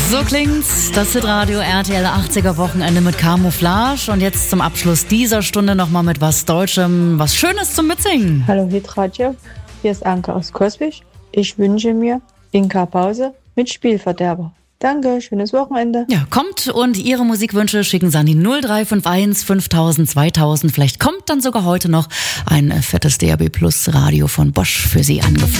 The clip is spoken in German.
So klingt's, das Hitradio RTL 80er Wochenende mit Camouflage. Und jetzt zum Abschluss dieser Stunde nochmal mit was Deutschem, was Schönes zum Mitsingen. Hallo Hitradio, hier ist Anke aus Coswig. Ich wünsche mir Inka Pause mit Spielverderber. Danke, schönes Wochenende. Ja, kommt und Ihre Musikwünsche schicken Sie an die 0351 5000 2000. Vielleicht kommt dann sogar heute noch ein fettes DAB Plus Radio von Bosch für Sie angeflogen.